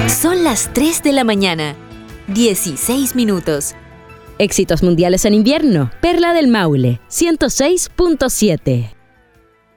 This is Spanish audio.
Son las 3 de la mañana, 16 minutos. Éxitos mundiales en invierno. Perla del Maule, 106.7.